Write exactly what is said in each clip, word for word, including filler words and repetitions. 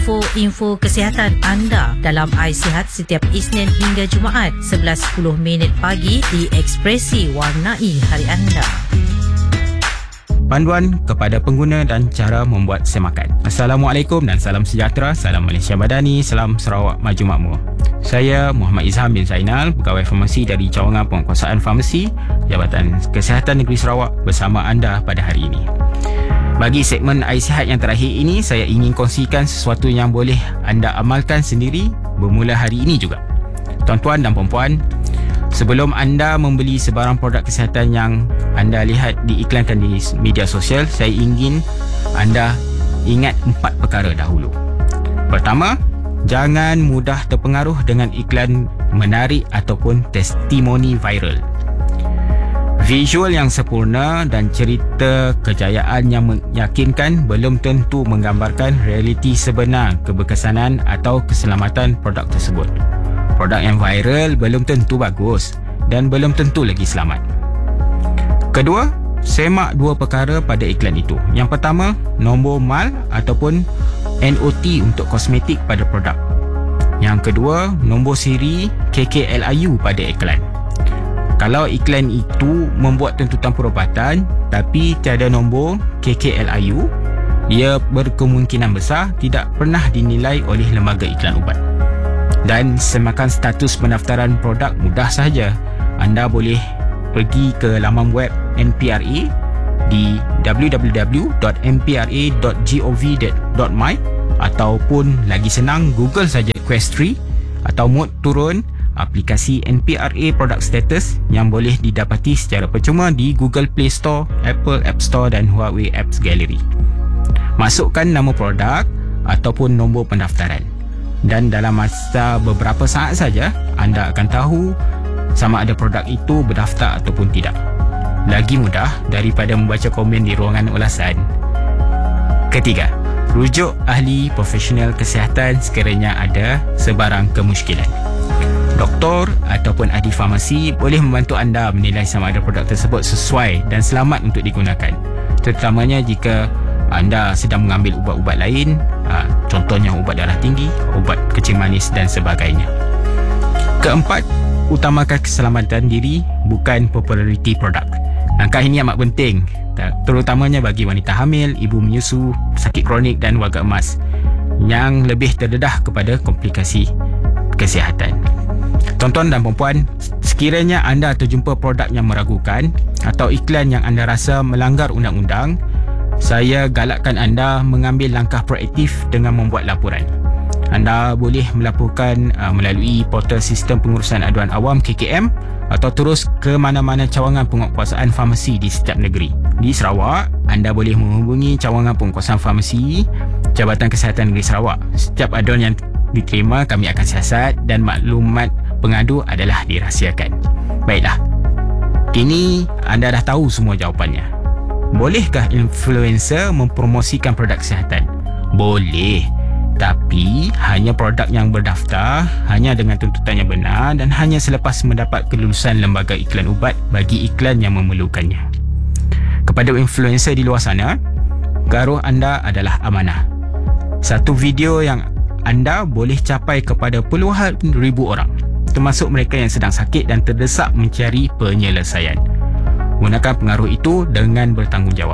Info-info kesihatan anda dalam iSihat setiap Isnin hingga Jumaat sebelas sepuluh minit pagi di Ekspresi Warnai Hari Anda. Panduan kepada pengguna dan cara membuat semakan. Assalamualaikum dan salam sejahtera. Salam Malaysia Madani, salam Sarawak Maju Makmur. Saya Muhammad Izham bin Zainal, pegawai farmasi dari Cawangan Penguasaan Farmasi, Jabatan Kesihatan Negeri Sarawak bersama anda pada hari ini. Bagi segmen iSihat yang terakhir ini, saya ingin kongsikan sesuatu yang boleh anda amalkan sendiri bermula hari ini juga. Tuan-tuan dan puan-puan, sebelum anda membeli sebarang produk kesihatan yang anda lihat diiklankan di media sosial, saya ingin anda ingat empat perkara dahulu. Pertama, jangan mudah terpengaruh dengan iklan menarik ataupun testimoni viral. Visual yang sempurna dan cerita kejayaan yang meyakinkan belum tentu menggambarkan realiti sebenar keberkesanan atau keselamatan produk tersebut. Produk yang viral belum tentu bagus dan belum tentu lagi selamat. Kedua, semak dua perkara pada iklan itu. Yang pertama, nombor mal ataupun N O T untuk kosmetik pada produk. Yang kedua, nombor siri K K L I U pada iklan. Kalau iklan itu membuat tuntutan perubatan tapi tiada nombor K K L I U, ia berkemungkinan besar tidak pernah dinilai oleh lembaga iklan ubat. Dan semakan status pendaftaran produk mudah sahaja. Anda boleh pergi ke laman web N P R A di w w w dot n p r a dot gov dot my ataupun lagi senang Google saja Questry atau mod turun aplikasi N P R A Product Status yang boleh didapati secara percuma di Google Play Store, Apple App Store dan Huawei Apps Gallery. Masukkan nama produk ataupun nombor pendaftaran dan dalam masa beberapa saat saja anda akan tahu sama ada produk itu berdaftar ataupun tidak. Lagi mudah daripada membaca komen di ruangan ulasan. Ketiga, rujuk ahli profesional kesihatan sekiranya ada sebarang kemusykilan. Doktor ataupun ahli farmasi boleh membantu anda menilai sama ada produk tersebut sesuai dan selamat untuk digunakan, terutamanya jika anda sedang mengambil ubat-ubat lain, contohnya ubat darah tinggi, ubat kencing manis dan sebagainya. Keempat, utamakan keselamatan diri bukan populariti produk. Langkah ini amat penting, terutamanya bagi wanita hamil, ibu menyusu, sakit kronik dan warga emas yang lebih terdedah kepada komplikasi kesihatan. Tuan-tuan dan puan-puan, sekiranya anda terjumpa produk yang meragukan atau iklan yang anda rasa melanggar undang-undang, saya galakkan anda mengambil langkah proaktif dengan membuat laporan. Anda boleh melaporkan uh, melalui portal sistem pengurusan aduan awam K K M atau terus ke mana-mana cawangan penguasaan farmasi di setiap negeri. Di Sarawak, anda boleh menghubungi cawangan penguasaan farmasi Jabatan Kesihatan Negeri Sarawak. Setiap aduan yang diterima kami akan siasat dan maklumat pengadu adalah dirahsiakan. Baiklah, kini anda dah tahu semua jawapannya. Bolehkah influencer mempromosikan produk kesihatan? Boleh, tapi hanya produk yang berdaftar, hanya dengan tuntutan yang benar dan hanya selepas mendapat kelulusan lembaga iklan ubat bagi iklan yang memerlukannya. Kepada influencer di luar sana, garuh anda adalah amanah. Satu video yang anda boleh capai kepada puluhan ribu orang, termasuk mereka yang sedang sakit dan terdesak mencari penyelesaian. Gunakan pengaruh itu dengan bertanggungjawab.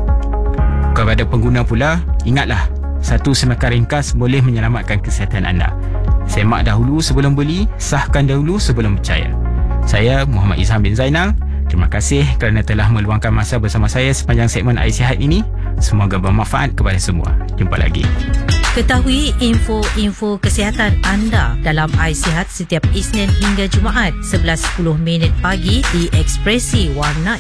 Kepada pengguna pula, ingatlah, satu semakan ringkas boleh menyelamatkan kesihatan anda. Semak dahulu sebelum beli, sahkan dahulu sebelum percaya. Saya Muhammad Izham bin Zainal. Terima kasih kerana telah meluangkan masa bersama saya sepanjang segmen iSihat ini. Semoga bermanfaat kepada semua. Jumpa lagi. Ketahui info-info kesihatan anda dalam iSihat setiap Isnin hingga Jumaat sebelas sepuluh minit pagi di Ekspresi Warnai